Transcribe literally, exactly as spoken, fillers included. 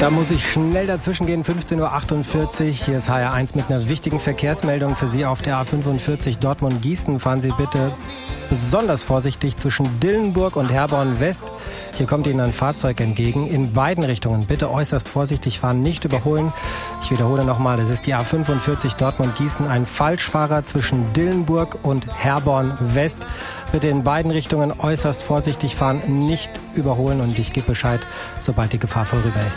Da muss ich schnell dazwischen gehen, fünfzehn Uhr achtundvierzig. Hier ist H R eins mit einer wichtigen Verkehrsmeldung für Sie auf der A fünfundvierzig Dortmund-Gießen. Fahren Sie bitte besonders vorsichtig zwischen Dillenburg und Herborn West. Hier kommt Ihnen ein Fahrzeug entgegen. In beiden Richtungen bitte äußerst vorsichtig fahren, nicht überholen. Ich wiederhole nochmal, das ist die A fünfundvierzig Dortmund-Gießen. Ein Falschfahrer zwischen Dillenburg und Herborn West. Bitte in beiden Richtungen äußerst vorsichtig fahren, nicht überholen und ich gebe Bescheid, sobald die Gefahr vorüber ist.